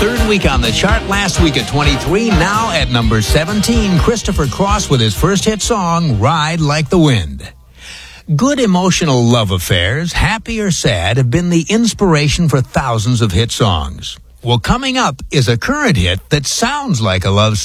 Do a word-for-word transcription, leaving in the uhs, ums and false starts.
Third week on the chart, last week at twenty-three, now at number seventeen, Christopher Cross with his first hit song, Ride Like the Wind. Good emotional love affairs, happy or sad, have been the inspiration for thousands of hit songs. Well, coming up is a current hit that sounds like a love song.